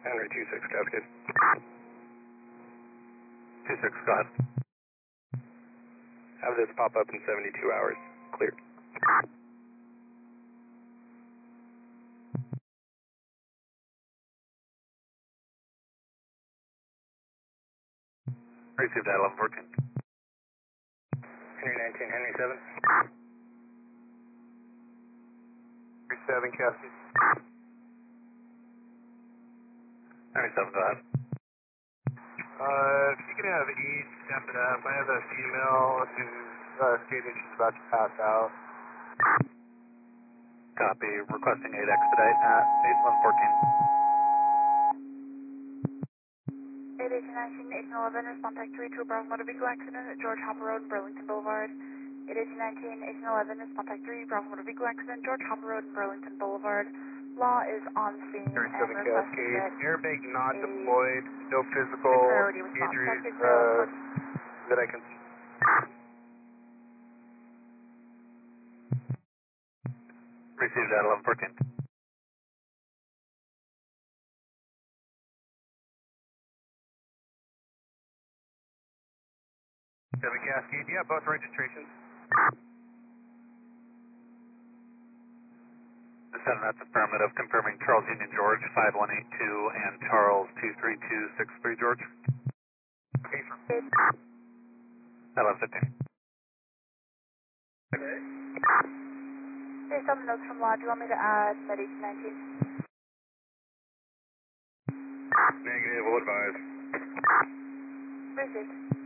Henry 26 Cascade. 26, go ahead. Have this pop up in 72 hours. Cleared. Received at 1114. Henry 19, Henry 7. Henry 7, Cascade. Henry 7, go ahead. If you could have each step it up. I have a female who's stating she's about to pass out. Copy. Requesting 8 expedite at 8114. 818-19, 1811, respond type 3 to a Bravo motor vehicle accident at George Hopper Road, Burlington Boulevard. 818-19, 1811, respond type 3, Bravo motor vehicle accident, George Hopper Road, Burlington Boulevard. Law is on scene Henry and 7 requesting Cascade. that Airbag not deployed. No physical priority response injuries tactic that I can see. Received at 1114. Seven Cascade, yeah, both registrations. 7, that's affirmative. Confirming Charles Union George 5182 and Charles 23263 George. Okay, from 1115. Based on the notes from law, do you want me to add med 1819? Negative, will advise. Received.